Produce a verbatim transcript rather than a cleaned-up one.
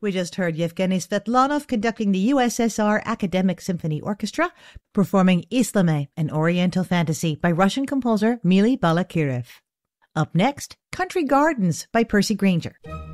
We just heard Yevgeny Svetlanov conducting the U S S R Academic Symphony Orchestra, performing Islame, an Oriental Fantasy by Russian composer Mily Balakirev. Up next, Country Gardens by Percy Grainger.